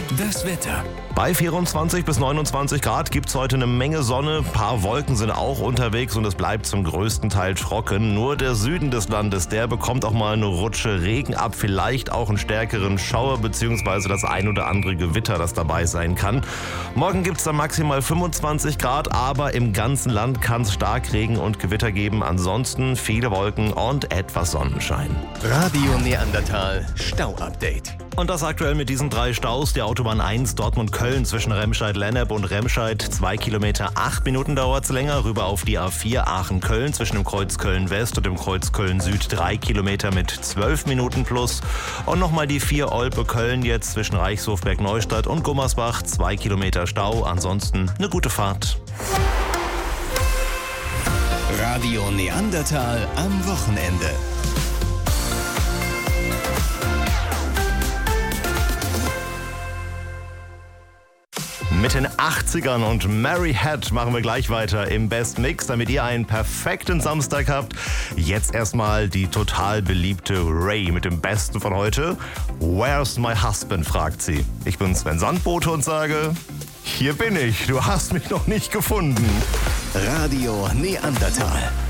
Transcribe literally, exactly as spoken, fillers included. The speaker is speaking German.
Das Wetter. Bei vierundzwanzig bis neunundzwanzig Grad gibt es heute eine Menge Sonne. Ein paar Wolken sind auch unterwegs und es bleibt zum größten Teil trocken. Nur der Süden des Landes, der bekommt auch mal eine Rutsche Regen ab. Vielleicht auch einen stärkeren Schauer bzw. das ein oder andere Gewitter, das dabei sein kann. Morgen gibt es dann maximal fünfundzwanzig Grad, aber im ganzen Land kann es Starkregen und Gewitter geben. Ansonsten viele Wolken und etwas Sonnenschein. Radio Neandertal Stau-Update. Und das aktuell mit diesen drei Staus. Die Autobahn eins Dortmund-Köln zwischen Remscheid-Lennep und Remscheid. Zwei Kilometer, acht Minuten dauert es länger. Rüber auf die A vier Aachen-Köln zwischen dem Kreuz Köln-West und dem Kreuz Köln-Süd. Drei Kilometer mit zwölf Minuten plus. Und nochmal die vier Olpe-Köln jetzt zwischen Reichshofberg-Neustadt und Gummersbach. Zwei Kilometer Stau. Ansonsten eine gute Fahrt. Radio Neandertal am Wochenende. Mit den achtzigern und Mary Had machen wir gleich weiter im Best Mix, damit ihr einen perfekten Samstag habt. Jetzt erstmal die total beliebte Ray mit dem Besten von heute. Where's my husband, fragt sie. Ich bin Sven Sandbote und sage, hier bin ich, du hast mich noch nicht gefunden. Radio Neandertal.